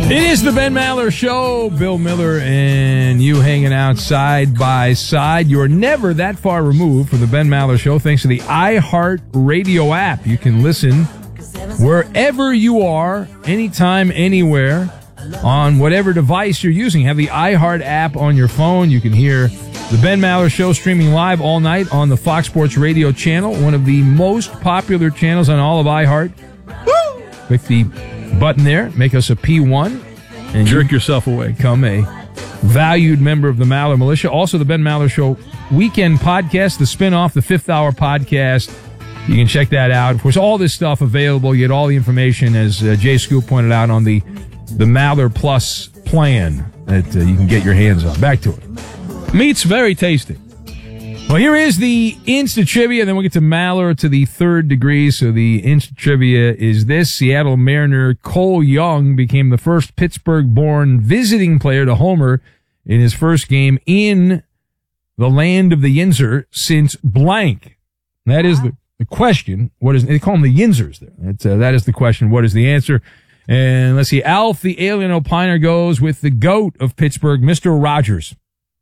It is the Ben Maller Show. Bill Miller and you hanging out side by side. You're never that far removed from the Ben Maller Show thanks to the iHeart Radio app. You can listen wherever you are, anytime, anywhere, on whatever device you're using. Have the iHeart app on your phone. You can hear the Ben Maller Show streaming live all night on the Fox Sports Radio channel, one of the most popular channels on all of iHeart. Woo! Click the button there, make us a P1, and jerk yourself away. Become a valued member of the Maller Militia. Also, the Ben Maller Show weekend podcast, the spin-off, the Fifth Hour podcast. You can check that out. Of course, all this stuff available. You get all the information, as Jay Scoop pointed out, on the Maller Plus plan that you can get your hands on. Back to it. Meat's very tasty. Well, here is the Insta Trivia, then we'll get to Maller to the third degree. So the Insta Trivia is this. Seattle Mariner Cole Young became the first Pittsburgh-born visiting player to homer in his first game in the land of the Yinzer since blank. That is the question. What is, they call them the Yinzers there. That is the question. What is the answer? And let's see. Alf, the alien opiner, goes with the GOAT of Pittsburgh, Mr. Rogers.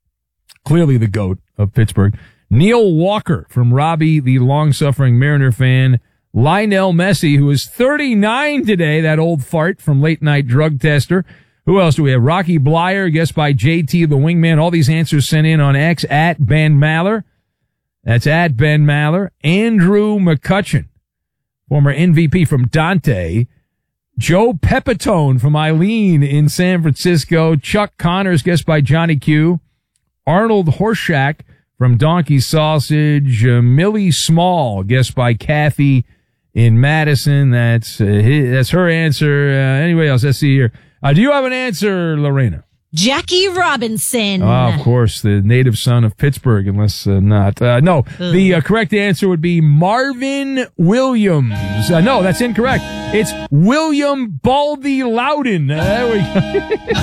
Clearly the GOAT of Pittsburgh. Neil Walker from Robbie, the long-suffering Mariner fan. Lionel Messi, who is 39 today, that old fart from Late Night Drug Tester. Who else do we have? Rocky Blyer, guessed by JT, the wingman. All these answers sent in on X, at Ben Maller. That's at Ben Maller. Andrew McCutcheon, former MVP from Dante. Joe Pepitone from Eileen in San Francisco. Chuck Connors, guessed by Johnny Q. Arnold Horshack from Donkey Sausage. Millie Small, guessed by Kathy in Madison. That's her answer. Anybody else? Let's see here. Do you have an answer, Lorena? Jackie Robinson. Oh, of course, the native son of Pittsburgh, unless not. No, the correct answer would be Marvin Williams. No, that's incorrect. It's William Baldy Loudon. There we go.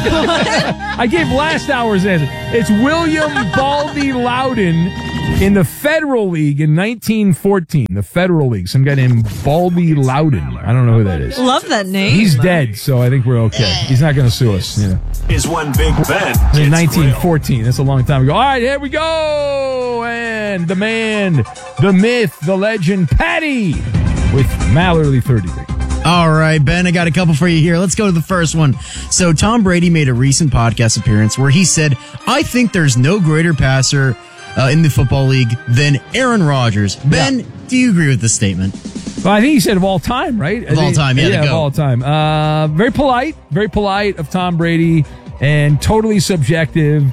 I gave last hour's answer. It's William Baldy Loudon in the Federal League in 1914. The Federal League. Some guy named Baldy Loudon. I don't know who that is. Love that name. He's dead, so I think we're okay. He's not going to sue us. You know. Is one big Ben. In 1914. Real. That's a long time ago. All right, here we go. And the man, the myth, the legend, Patty with Mallerly 30. All right, Ben, I got a couple for you here. Let's go to the first one. So Tom Brady made a recent podcast appearance where he said, I think there's no greater passer in the football league than Aaron Rodgers. Ben, do you agree with this statement? Well, I think he said of all time, right? Of all time, yeah, of all time. Very polite of Tom Brady, and totally subjective,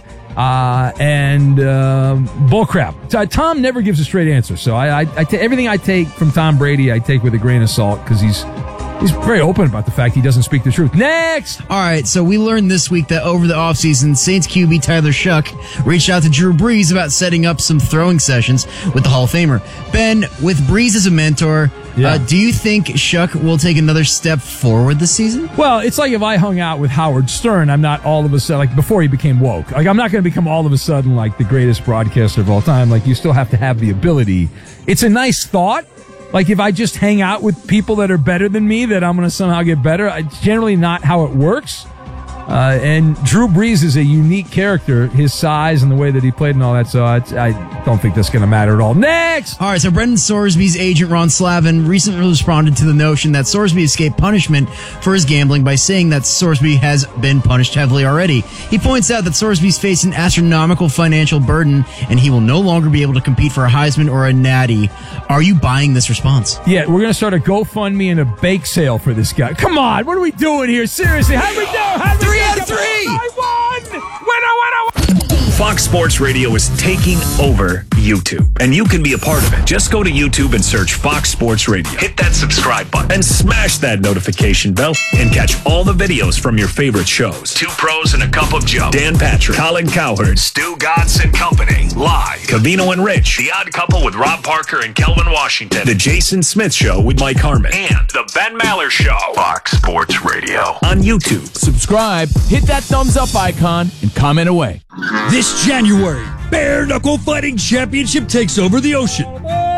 and bullcrap. Tom never gives a straight answer, so everything I take from Tom Brady, I take with a grain of salt, because he's very open about the fact he doesn't speak the truth. Next! All right, so we learned this week that over the offseason, Saints QB Tyler Shuck reached out to Drew Brees about setting up some throwing sessions with the Hall of Famer. Ben, with Brees as a mentor, do you think Shuck will take another step forward this season? Well, it's like if I hung out with Howard Stern, I'm not all of a sudden, like before he became woke. Like, I'm not going to become all of a sudden like the greatest broadcaster of all time. Like, you still have to have the ability. It's a nice thought. Like, if I just hang out with people that are better than me, that I'm going to somehow get better. It's generally not how it works. And Drew Brees is a unique character, his size and the way that he played and all that, so I don't think that's going to matter at all. Next! All right, so Brendan Sorsby's agent, Ron Slavin, recently responded to the notion that Sorsby escaped punishment for his gambling by saying that Sorsby has been punished heavily already. He points out that Sorsby's faced an astronomical financial burden, and he will no longer be able to compete for a Heisman or a Natty. Are you buying this response? Yeah, we're going to start a GoFundMe and a bake sale for this guy. Come on, what are we doing here? Seriously, how do we do? 3 out of 3! I won! Winner! Fox Sports Radio is taking over YouTube, and you can be a part of it. Just go to YouTube and search Fox Sports Radio. Hit that subscribe button and smash that notification bell and catch all the videos from your favorite shows. Two Pros and a Cup of Joe. Dan Patrick, Colin Cowherd, Stu Gatz and Company. Live. Cavino and Rich. The Odd Couple with Rob Parker and Kelvin Washington. The Jason Smith Show with Mike Harmon. And The Ben Maller Show. Fox Sports Radio. On YouTube. Subscribe, hit that thumbs up icon, and comment away. This January, Bare Knuckle Fighting Championship takes over the ocean.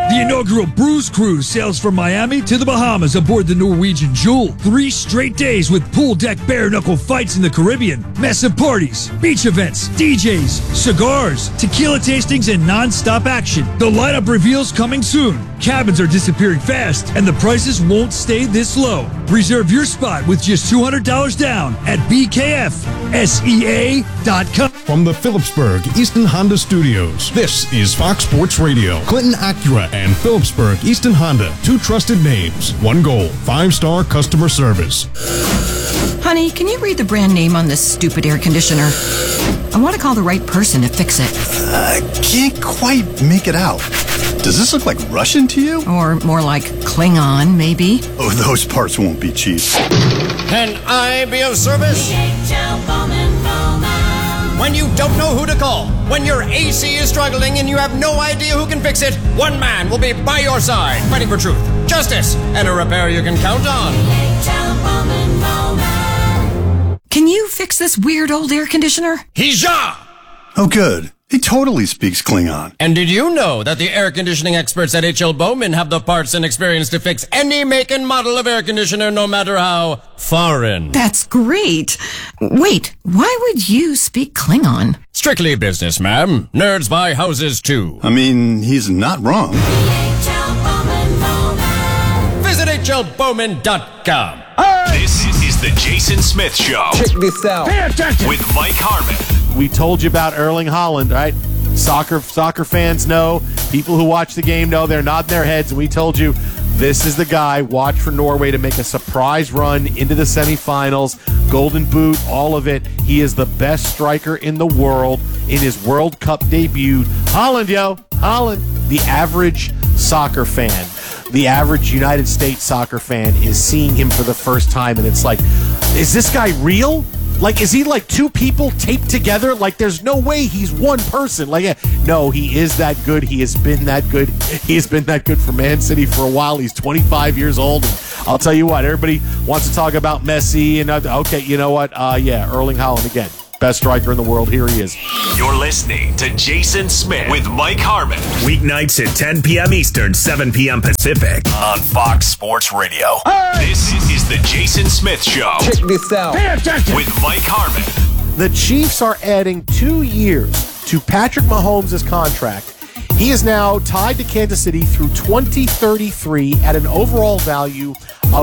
The inaugural Bruise Cruise sails from Miami to the Bahamas aboard the Norwegian Jewel. 3 straight days with pool deck bare-knuckle fights in the Caribbean, massive parties, beach events, DJs, cigars, tequila tastings, and non-stop action. The lineup reveals coming soon. Cabins are disappearing fast, and the prices won't stay this low. Reserve your spot with just $200 down at BKFSEA.com. From the Phillipsburg Easton Honda Studios, this is Fox Sports Radio. Clinton Acura and Phillipsburg Easton Honda, 2 trusted names, 1 goal, 5-star customer service. Honey, can you read the brand name on this stupid air conditioner? I want to call the right person to fix it. I can't quite make it out. Does this look like Russian to you? Or more like Klingon, maybe? Oh, those parts won't be cheap. Can I be of service? When you don't know who to call, when your AC is struggling and you have no idea who can fix it, one man will be by your side, fighting for truth, justice, and a repair you can count on. Can you fix this weird old air conditioner? Hija! Oh, good. He totally speaks Klingon. And did you know that the air conditioning experts at H.L. Bowman have the parts and experience to fix any make and model of air conditioner, no matter how foreign? That's great. Wait, why would you speak Klingon? Strictly business, ma'am. Nerds buy houses, too. I mean, he's not wrong. Visit hlbowman.com. This is the Jason Smith Show. Check this out. Pay attention. With Mike Harmon. We told you about Erling Haaland, right? Soccer fans know. People who watch the game know. They're nodding their heads. And we told you this is the guy. Watch for Norway to make a surprise run into the semifinals. Golden Boot, all of it. He is the best striker in the world in his World Cup debut. Haaland, yo. Haaland. The average soccer fan, the average United States soccer fan is seeing him for the first time, and it's like, is this guy real? Like, is he like 2 people taped together? Like, there's no way he's one person. Like, no, he is that good. He has been that good. He has been that good for Man City for a while. He's 25 years old. And I'll tell you what, everybody wants to talk about Messi. And okay, you know what? Yeah, Erling Haaland again. Best striker in the world. Here he is. You're listening to Jason Smith with Mike Harmon. Weeknights at 10 p.m. Eastern, 7 p.m. Pacific on Fox Sports Radio. Hey! This is the Jason Smith Show. Check this out. Pay attention. With Mike Harmon. The Chiefs are adding 2 years to Patrick Mahomes' contract. He is now tied to Kansas City through 2033 at an overall value of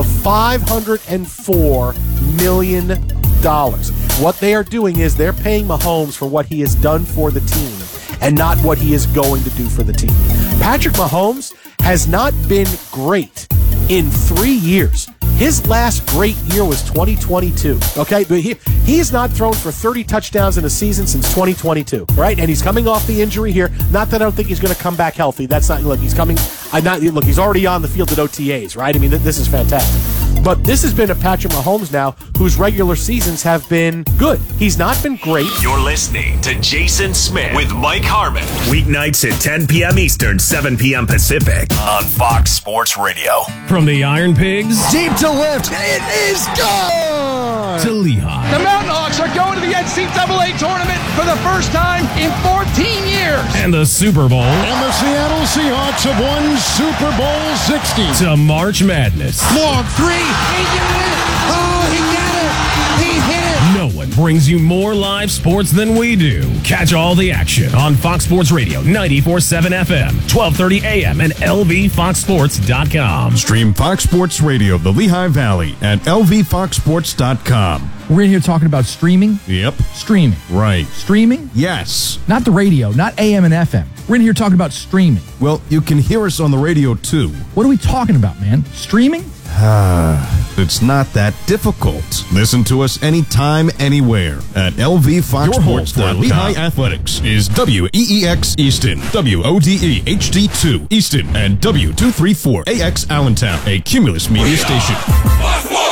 $504 million. What they are doing is they're paying Mahomes for what he has done for the team and not what he is going to do for the team. Patrick Mahomes has not been great in 3 years. His last great year was 2022, okay? But he has not thrown for 30 touchdowns in a season since 2022, right? And he's coming off the injury here. Not that I don't think he's going to come back healthy. That's not, look, he's coming, look, he's already on the field at OTAs, right? I mean, this is fantastic. But this has been a Patrick Mahomes now whose regular seasons have been good. He's not been great. You're listening to Jason Smith with Mike Harmon. Weeknights at 10 p.m. Eastern, 7 p.m. Pacific on Fox Sports Radio. From the Iron Pigs Deep to left. It is gone. to Lehigh. The Mountain Hawks are going to the NCAA tournament for the first time in 14 years. And the Super Bowl. And the Seattle Seahawks have won Super Bowl 60. To March Madness. Long 3. He got it. Oh, he got it. He hit it. No one brings you more live sports than we do. Catch all the action on Fox Sports Radio, 94.7 FM, 1230 AM, and LVFoxSports.com. Stream Fox Sports Radio of the Lehigh Valley at LVFoxSports.com. We're in here talking about streaming. Yep. Streaming. Right. Streaming? Yes. Not the radio, not AM and FM. We're in here talking about streaming. Well, you can hear us on the radio too. What are we talking about, man? Streaming? It's not that difficult. Listen to us anytime, anywhere at LVFoxSports.com. Lehigh Athletics is WEEX Easton, WODE HD2 Easton, and W234AX Allentown, a Cumulus media station. And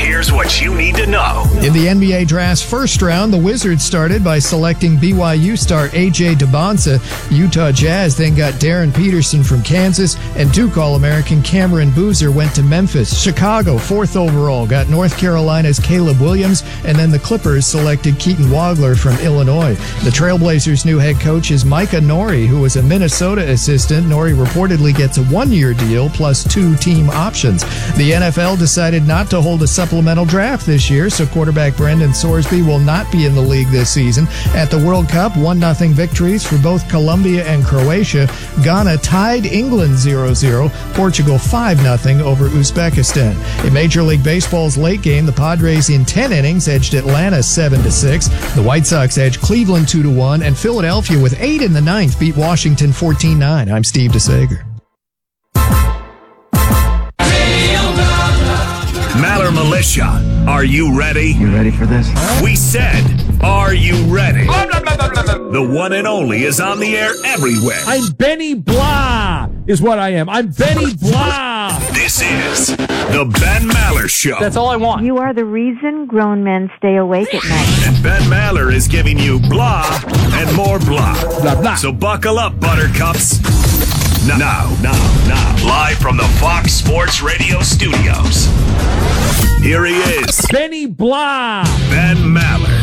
here's what you need to know. In the NBA draft's first round, the Wizards started by selecting BYU star A.J. Debonsa. Utah Jazz then got Darren Peterson from Kansas, and Duke All-American Cameron Boozer went to Memphis. Chicago, 4th overall, got North Carolina's Caleb Williams, and then the Clippers selected Keaton Wagler from Illinois. The Trailblazers' new head coach is Micah Nori, who was a Minnesota assistant. Nori reportedly gets a 1-year deal plus 2 team options. The NFL decided not to hold a supplemental draft this year, so quarterback Brendan Sorsby will not be in the league this season. At the World Cup, 1-0 victories for both Colombia and Croatia. Ghana tied England 0-0, Portugal 5-0 over Uzbekistan. In Major League Baseball's late game, the Padres in 10 innings edged Atlanta 7-6. The White Sox edged Cleveland 2-1, and Philadelphia with 8 in the ninth beat Washington 14-9. I'm Steve DeSager. Maller Militia, are you ready? You ready for this? We said, are you ready? The one and only is on the air everywhere. I'm Benny Blah, is what I am. I'm Benny Blah. This is the Ben Maller Show. That's all I want. You are the reason grown men stay awake at night. And Ben Maller is giving you blah and more blah. Blah, blah. So buckle up, buttercups. Now, live from the Fox Sports Radio studios. Here he is. Benny Blah. Ben Maller.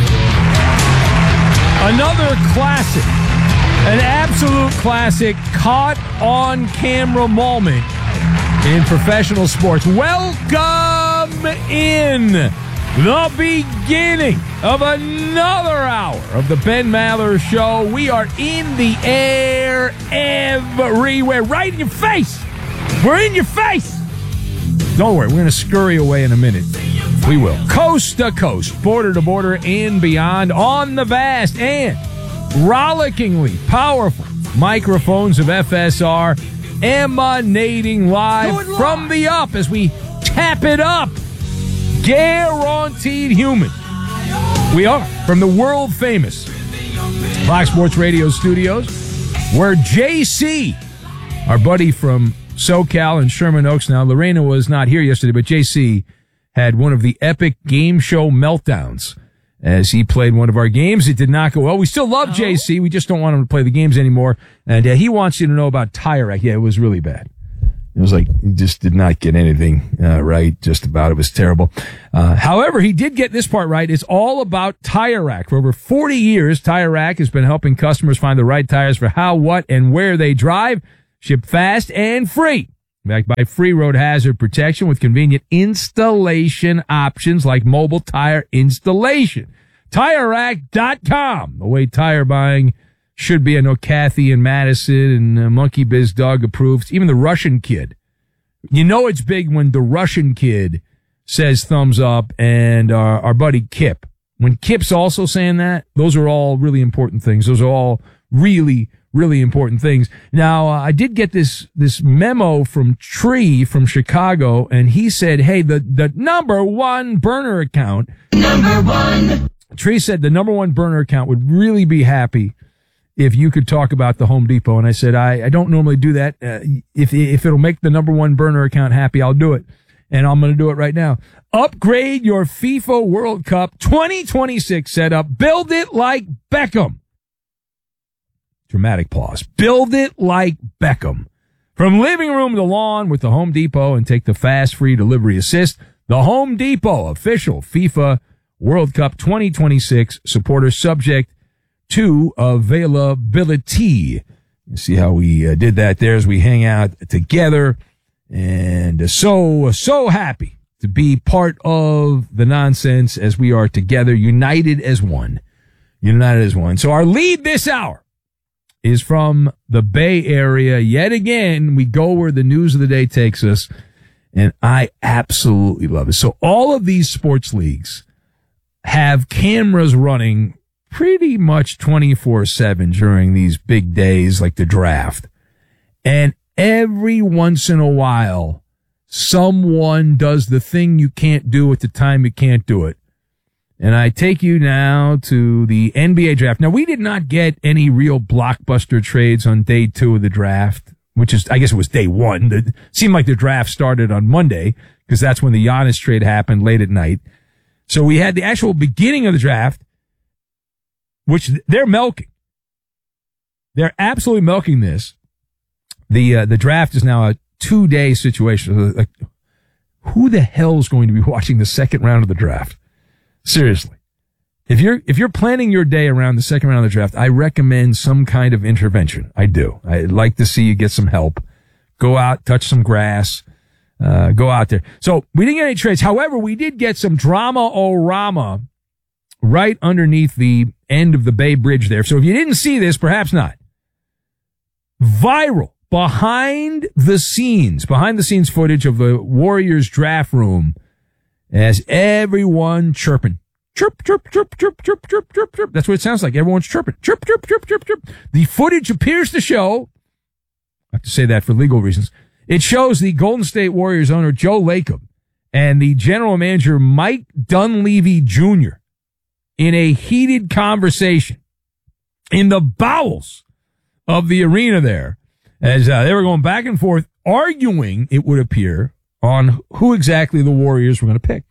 Another classic. An absolute classic caught on camera moment in professional sports. Welcome in the beginning of another hour of the Ben Maller Show. We are in the air everywhere, right in your face. We're in your face. Don't worry, we're going to scurry away in a minute. We will. Coast to coast, border to border, and beyond on the vast and rollickingly powerful microphones of FSR emanating live from the up as we tap it up. Guaranteed human. We are from the world famous Fox Sports Radio studios, where JC, our buddy from SoCal and Sherman Oaks now, Lorena was not here yesterday, but JC had one of the epic game show meltdowns as he played one of our games. It did not go well. We still love JC. We just don't want him to play the games anymore. And he wants you to know about Tire Rack. Yeah, it was really bad. It was like he just did not get anything right. Just about. It was terrible. However, he did get this part right. It's all about Tire Rack. For over 40 years, Tire Rack has been helping customers find the right tires for how, what, and where they drive. Ship fast and free. Backed by free road hazard protection with convenient installation options like mobile tire installation. TireRack.com. The way tire buying should be. I know Kathy and Madison and Monkey Biz Dog approved. Even the Russian kid. You know it's big when the Russian kid says thumbs up, and our buddy Kip. When Kip's also saying that, those are all really important things. Those are all really important things. Now, I did get this memo from Tree from Chicago, and he said, hey, the number one burner account. Tree said the number one burner account would really be happy if you could talk about the Home Depot. And I said, I don't normally do that. If it'll make the number one burner account happy, I'll do it. And I'm going to do it right now. Upgrade your FIFA World Cup 2026 setup. Build it like Beckham. Dramatic pause. Build it like Beckham. From living room to lawn with the Home Depot, and take the fast free delivery assist. The Home Depot official FIFA World Cup 2026 supporter, subject to availability. You see how we did that there as we hang out together, and so happy to be part of the nonsense as we are together, united as one. So our lead this hour is from the Bay Area. Yet again, we go where the news of the day takes us, and I absolutely love it. So all of these sports leagues have cameras running pretty much 24/7 during these big days like the draft. And every once in a while, someone does the thing you can't do at the time you can't do it. And I take you now to the NBA draft. Now, we did not get any real blockbuster trades on day 2 of the draft, which is, I guess it was day 1. It seemed like the draft started on Monday because that's when the Giannis trade happened late at night. So we had the actual beginning of the draft, which they're milking. They're absolutely milking this. The draft is now a 2-day situation. Like, who the hell is going to be watching the second round of the draft? Seriously. If you're planning your day around the second round of the draft, I recommend some kind of intervention. I do. I'd like to see you get some help. Go out, touch some grass, go out there. So we didn't get any trades. However, we did get some drama-o-rama right underneath the end of the Bay Bridge there. So if you didn't see this, perhaps not. Viral behind the scenes footage of the Warriors draft room as everyone chirping. Chirp, chirp, chirp, chirp, chirp, chirp, chirp, chirp. That's what it sounds like. Everyone's chirping. Chirp, chirp, chirp, chirp, chirp. The footage appears to show, I have to say that for legal reasons, it shows the Golden State Warriors owner Joe Lacob and the general manager Mike Dunleavy Jr. in a heated conversation in the bowels of the arena there as they were going back and forth, arguing, it would appear, on who exactly the Warriors were going to pick.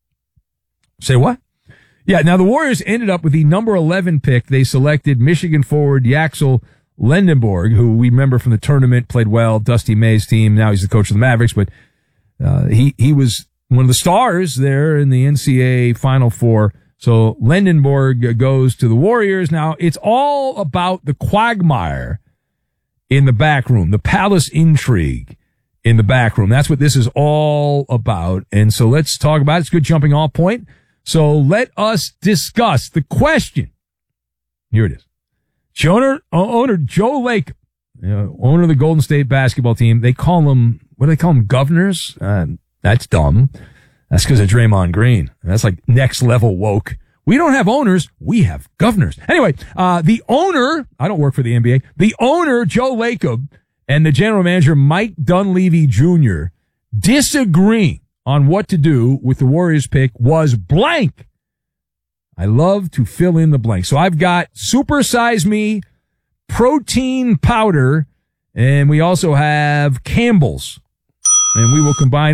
Say what? Yeah, now the Warriors ended up with the number 11 pick. They selected Michigan forward Yaxel Lendenborg, who we remember from the tournament, played well, Dusty May's team. Now he's the coach of the Mavericks, but he was one of the stars there in the NCAA Final Four. So Lendenborg goes to the Warriors. Now, it's all about the quagmire in the back room, the palace intrigue in the back room. That's what this is all about. And so let's talk about it. It's a good jumping off point. So let us discuss the question. Here it is. Owner Joe Lacob, owner of the Golden State basketball team. They call them, what do they call them? Governors? That's dumb. That's because of Draymond Green. That's like next level woke. We don't have owners. We have governors. Anyway, the owner, I don't work for the NBA, the owner, Joe Lacob, and the general manager, Mike Dunleavy Jr., disagreeing on what to do with the Warriors pick was blank. I love to fill in the blank. So I've got Super Size Me, protein powder, and we also have Campbell's. And we will combine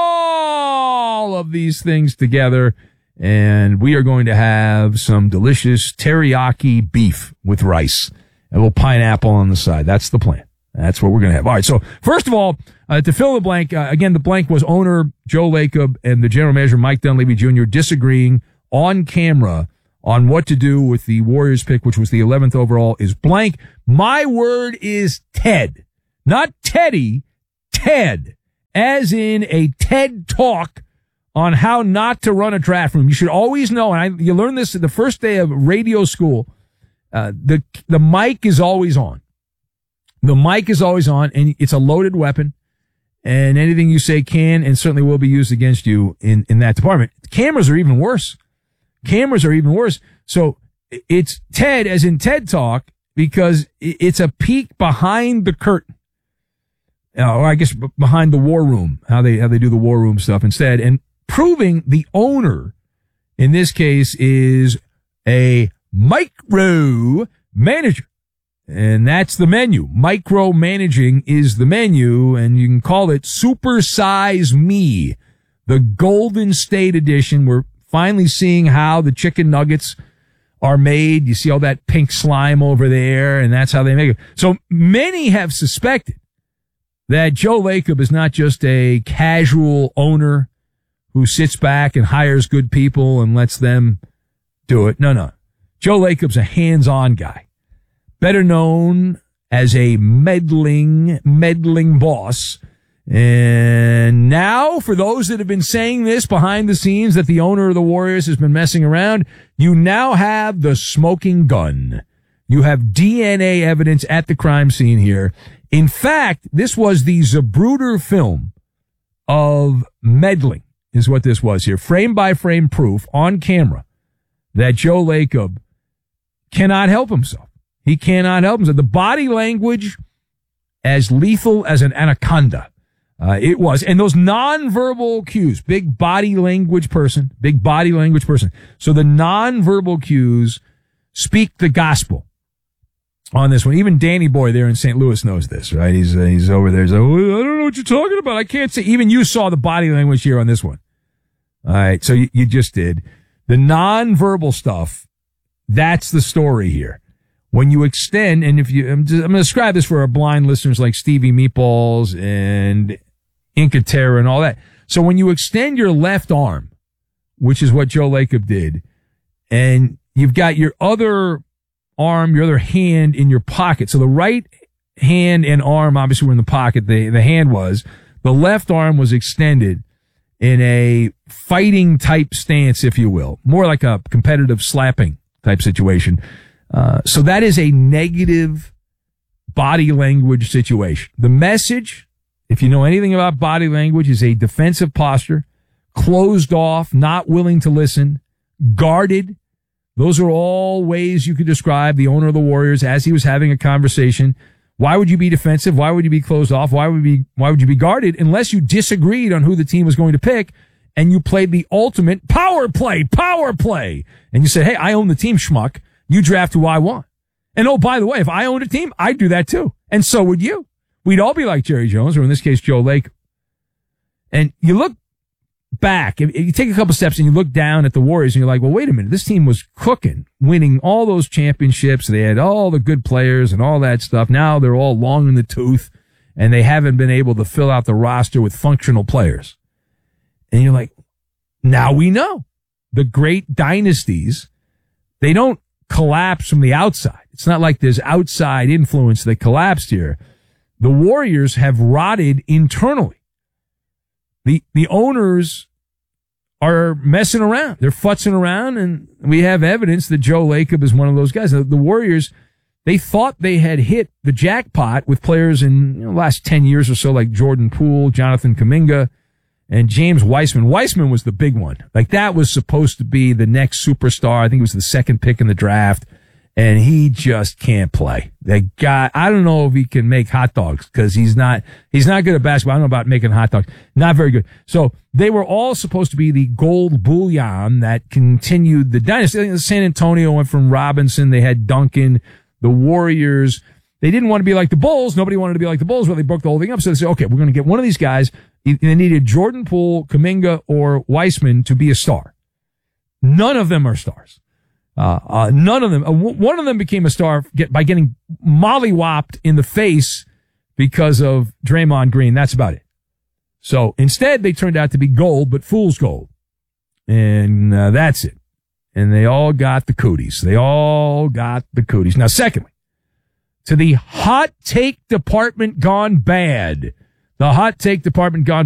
all of these things together, and we are going to have some delicious teriyaki beef with rice and a little pineapple on the side. That's the plan. That's what we're going to have. All right. So first of all, to fill the blank, again, the blank was owner Joe Lacob and the general manager Mike Dunleavy Jr. disagreeing on camera on what to do with the Warriors pick, which was the 11th overall, is blank. My word is TED, not Teddy, TED, as in a TED talk on how not to run a draft room. You should always know, and you learn this the first day of radio school, the mic is always on. The mic is always on, and it's a loaded weapon, and anything you say can and certainly will be used against you in that department. Cameras are even worse. So it's TED as in TED Talk because it's a peek behind the curtain. Or I guess behind the war room, how they do the war room stuff instead, and proving the owner in this case is a micro manager. And that's the menu. Micromanaging is the menu, and you can call it Super Size Me, the Golden State edition. We're finally seeing how the chicken nuggets are made. You see all that pink slime over there, and that's how they make it. So many have suspected that Joe Lacob is not just a casual owner who sits back and hires good people and lets them do it. No. Joe Lacob's a hands-on guy. Better known as a meddling boss. And now, for those that have been saying this behind the scenes, that the owner of the Warriors has been messing around, you now have the smoking gun. You have DNA evidence at the crime scene here. In fact, this was the Zapruder film of meddling, is what this was here. Frame-by-frame proof on camera that Joe Lacob cannot help himself. He cannot help himself. The body language, as lethal as an anaconda. It was. And those nonverbal cues, big body language person. So the nonverbal cues speak the gospel. on this one. Even Danny Boy there in St. Louis knows this, right? He's over there. He's like, I don't know what you're talking about. I can't say. Even you saw the body language here on this one. All right, so you just did. The nonverbal stuff, that's the story here. When you extend, and I'm going to describe this for our blind listeners like Stevie Meatballs and Inca Terra and all that. So when you extend your left arm, which is what Joe Lacob did, and you've got your other arm, your other hand in your pocket. So the right hand and arm obviously were in the pocket. The hand was. The left arm was extended in a fighting type stance, if you will. More like a competitive slapping type situation. So that is a negative body language situation. The message, if you know anything about body language, is a defensive posture, closed off, not willing to listen, guarded. Those are all ways you could describe the owner of the Warriors as he was having a conversation. Why would you be defensive? Why would you be closed off? Why would you be guarded unless you disagreed on who the team was going to pick and you played the ultimate power play. And you said, hey, I own the team, schmuck. You draft who I want. And oh, by the way, if I owned a team, I'd do that too. And so would you. We'd all be like Jerry Jones, or in this case, Joe Lacob. And you look back, if you take a couple steps and you look down at the Warriors and you're like, well, wait a minute, this team was cooking, winning all those championships. They had all the good players and all that stuff. Now they're all long in the tooth and they haven't been able to fill out the roster with functional players. And you're like, now we know the great dynasties, they don't collapse from the outside. It's not like there's outside influence that collapsed here. The Warriors have rotted internally. The owners are messing around. They're futzing around, and we have evidence that Joe Lacob is one of those guys. The Warriors, they thought they had hit the jackpot with players in the last 10 years or so, like Jordan Poole, Jonathan Kuminga, and James Wiseman. Wiseman was the big one. Like, that was supposed to be the next superstar. I think it was the second pick in the draft, and he just can't play. That guy, I don't know if he can make hot dogs because he's not good at basketball. I don't know about making hot dogs. Not very good. So they were all supposed to be the gold bullion that continued the dynasty. I think San Antonio went from Robinson. They had Duncan. The Warriors, they didn't want to be like the Bulls. Nobody wanted to be like the Bulls, but they broke the whole thing up. So they said, okay, we're going to get one of these guys. They needed Jordan Poole, Kuminga, or Wiseman to be a star. None of them are stars. None of them. One of them became a star by getting mollywopped in the face because of Draymond Green. That's about it. So instead, they turned out to be gold, but fool's gold. And that's it. And they all got the cooties. Now, secondly, to the hot take department gone bad. The hot take department gone